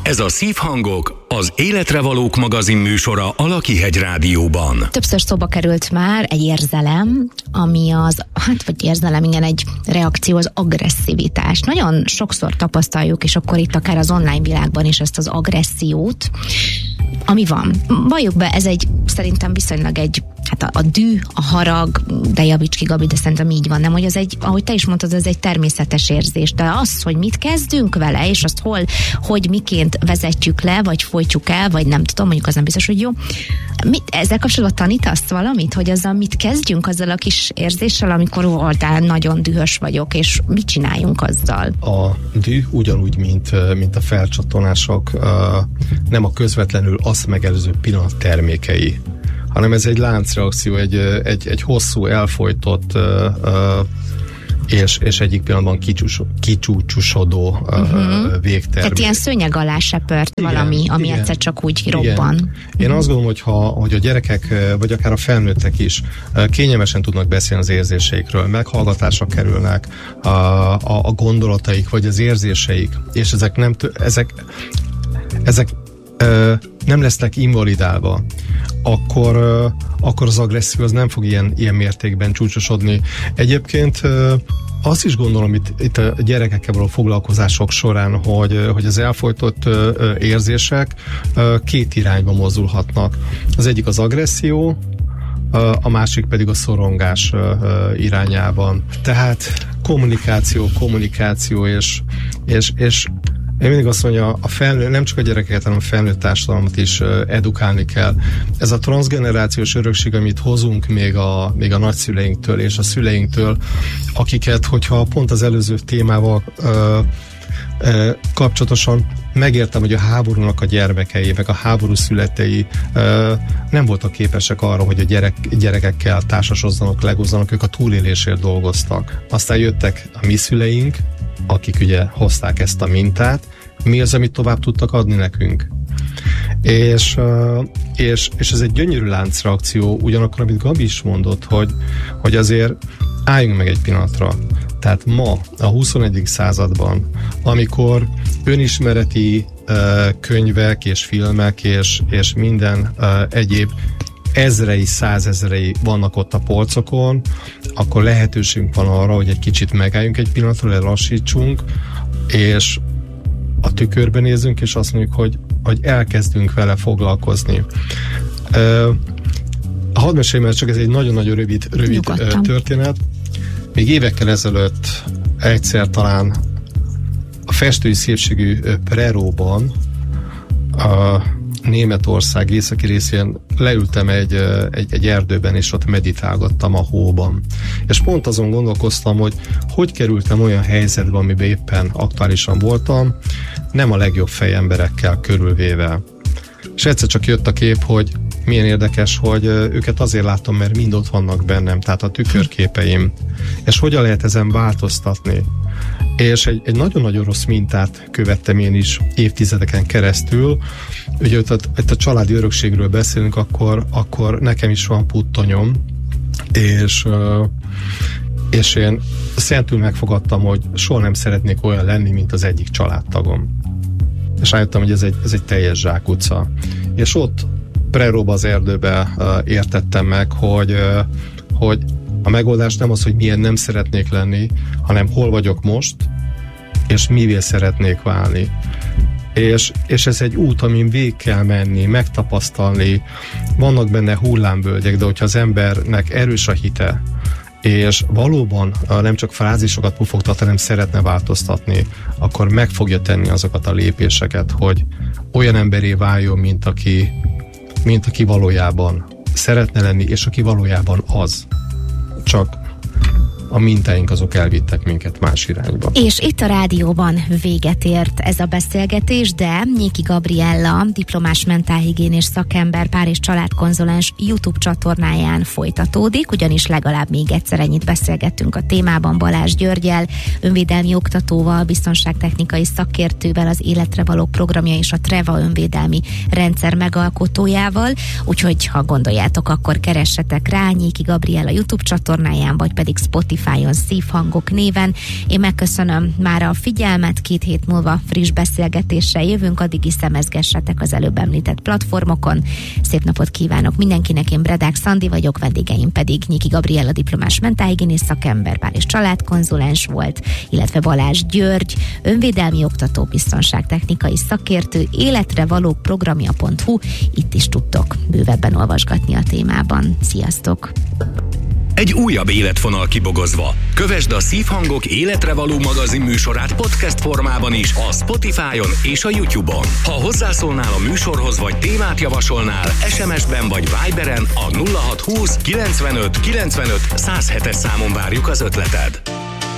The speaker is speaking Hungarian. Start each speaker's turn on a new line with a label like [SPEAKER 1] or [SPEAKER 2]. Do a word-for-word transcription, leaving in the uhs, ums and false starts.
[SPEAKER 1] Ez a Szívhangok, az Életre Valók magazin műsora a Lakihegy Rádióban.
[SPEAKER 2] Többször szóba került már egy érzelem, ami az, hát vagy érzelem, igen, egy reakció, az agresszivitás. Nagyon sokszor tapasztaljuk, és akkor itt akár az online világban is ezt az agressziót, ami van. Valljuk be, ez egy, szerintem viszonylag egy, hát a, a dű, a harag, de javíts ki, Gabi, de szerintem így van, nem, hogy az egy, ahogy te is mondtad, ez egy természetes érzés, de az, hogy mit kezdünk vele, és azt hol, hogy miként vezetjük le, vagy folytjuk el, vagy nem tudom, mondjuk az nem biztos, hogy jó. Mit, ezzel kapcsolatban tanítasz valamit, hogy azzal mit kezdjünk, azzal a kis érzéssel, amikor voltál, nagyon dühös vagyok, és mit csináljunk azzal?
[SPEAKER 3] A dű ugyanúgy, mint, mint a felcsattanások, nem a közvetlenül azt megelőző pillanat termékei, hanem ez egy láncreakció, egy, egy, egy hosszú, elfojtott és, és egyik pillanatban kicsús, kicsúcsosodó uh-huh. végtermék.
[SPEAKER 2] Tehát ilyen szőnyeg alá sepört valami, ami igen, egyszer csak úgy
[SPEAKER 3] igen.
[SPEAKER 2] robban.
[SPEAKER 3] Én uh-huh. azt gondolom, hogy, ha, hogy a gyerekek, vagy akár a felnőttek is kényelmesen tudnak beszélni az érzéseikről, meghallgatásra kerülnek a, a, a gondolataik, vagy az érzéseik, és ezek nem, ezek, ezek ö, nem lesznek invalidálva, akkor, ö, akkor az agresszió az nem fog ilyen, ilyen mértékben csúcsosodni. Egyébként ö, azt is gondolom itt, itt a gyerekekkel való foglalkozások során, hogy, hogy az elfojtott ö, érzések ö, két irányba mozdulhatnak. Az egyik az agresszió, ö, a másik pedig a szorongás ö, irányában. Tehát kommunikáció, kommunikáció, és, és, és én mindig azt mondja, a felnő, nem csak a gyerekeket, hanem a felnőtt társadalmat is uh, edukálni kell. Ez a transzgenerációs örökség, amit hozunk még a, még a nagyszüleinktől és a szüleinktől, akiket, hogyha pont az előző témával uh, uh, kapcsolatosan megértem, hogy a háborúnak a gyermekei, meg a háború születei uh, nem voltak képesek arra, hogy a gyerek, gyerekekkel társasozzanak, legozzanak, ők a túlélésért dolgoztak. Aztán jöttek a mi szüleink, akik ugye hozták ezt a mintát, mi az, amit tovább tudtak adni nekünk. És, és, és ez egy gyönyörű láncreakció, ugyanakkor, amit Gabi is mondott, hogy, hogy azért álljunk meg egy pillanatra. Tehát ma, a huszonegyedik században, amikor önismereti uh, könyvek és filmek és, és minden uh, egyéb ezrei, százezrei vannak ott a polcokon, akkor lehetőségünk van arra, hogy egy kicsit megálljunk egy pillanatra, lelassítsunk, és a tükörben nézzünk, és azt mondjuk, hogy, hogy elkezdünk vele foglalkozni. Uh, hadd meséljem, mert csak ez egy nagyon-nagyon rövid, rövid uh, történet. Még évekkel ezelőtt egyszer talán a festői szépségű uh, Preróban, a Németország északi részén leültem egy, egy, egy erdőben, és ott meditálgattam a hóban. És pont azon gondolkoztam, hogy hogy kerültem olyan helyzetbe, amiben éppen aktuálisan voltam, nem a legjobb fejemberekkel körülvéve. És egyszer csak jött a kép, hogy milyen érdekes, hogy őket azért látom, mert mind ott vannak bennem, tehát a tükörképeim. És hogyan lehet ezen változtatni? És egy, egy nagyon-nagyon rossz mintát követtem én is évtizedeken keresztül. Ugye itt a, itt a családi örökségről beszélünk, akkor, akkor nekem is van puttonyom, és, és én szentül megfogadtam, hogy soha nem szeretnék olyan lenni, mint az egyik családtagom. És rájöttem, hogy ez egy, ez egy teljes zsákutca. És ott Preróba, az erdőbe értettem meg, hogy, hogy a megoldás nem az, hogy milyen nem szeretnék lenni, hanem hol vagyok most, és mivé szeretnék válni. És, és ez egy út, amin végig kell menni, megtapasztalni. Vannak benne hullámvölgyek, de hogyha az embernek erős a hite, és valóban nem csak frázisokat pufogtat, hanem szeretne változtatni, akkor meg fogja tenni azokat a lépéseket, hogy olyan emberé váljon, mint aki, mint aki valójában szeretne lenni, és aki valójában az. Csak a mintáink azok elvittek minket más irányba.
[SPEAKER 2] És itt a rádióban véget ért ez a beszélgetés, de Nyéki Gabriella, diplomás mentálhigiénés szakember, pár- és családkonzulens YouTube csatornáján folytatódik, ugyanis legalább még egyszer ennyit beszélgettünk a témában Balázs Györggyel, önvédelmi oktatóval, biztonságtechnikai szakértővel, az Életre Valók programja és a Treva önvédelmi rendszer megalkotójával, úgyhogy ha gondoljátok, akkor keressetek rá Nyéki Gabriella YouTube csatornáján, vagy pedig Spotify Spotify-on Szívhangok néven. Én megköszönöm már a figyelmet, két hét múlva friss beszélgetéssel jövünk, addig is szemezgessetek az előbb említett platformokon. Szép napot kívánok mindenkinek, én Bredák Szandi vagyok, vendégeim pedig Nyiki Gabriella diplomás mentálhigiénész szakember, pár és családkonzulens volt, illetve Balázs György, önvédelmi oktató, biztonságtechnikai szakértő, életre való programja pont hu, itt is tudtok bővebben olvasgatni a témában. Sziasztok!
[SPEAKER 1] Egy újabb életfonal kibogozva. Kövesd a Szívhangok életre való magazin műsorát podcast formában is a Spotify-on és a YouTube-on. Ha hozzászólnál a műsorhoz vagy témát javasolnál, es em es-ben vagy Viberen a nulla hat húsz kilencvenöt kilencvenöt száz hetes számon várjuk az ötleted.